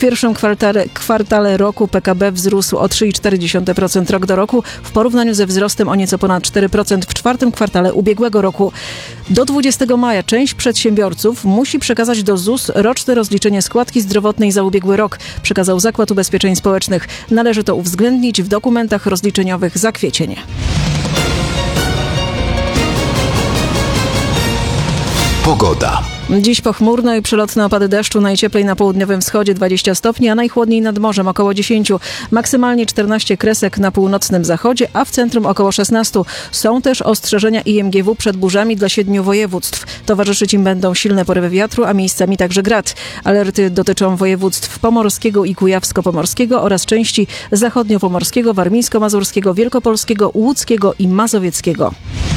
pierwszym kwartale roku PKB wzrósł o 3,4% rok do roku w porównaniu ze wzrostem o nieco ponad 4% w czwartym kwartale ubiegłego roku. Do 20 maja część przedsiębiorców musi przekazać do ZUS roczne rozliczenie składki zdrowotnej za ubiegły rok, przekazał Zakład Ubezpieczeń Społecznych. Należy to uwzględnić w dokumentach rozliczeniowych za kwiecień. Pogoda. Dziś pochmurno i przelotne opady deszczu, najcieplej na południowym wschodzie 20 stopni, a najchłodniej nad morzem około 10. Maksymalnie 14 kresek na północnym zachodzie, a w centrum około 16. Są też ostrzeżenia IMGW przed burzami dla 7 województw. Towarzyszyć im będą silne porywy wiatru, a miejscami także grad. Alerty dotyczą województw pomorskiego i kujawsko-pomorskiego oraz części zachodniopomorskiego, warmińsko-mazurskiego, wielkopolskiego, łódzkiego i mazowieckiego.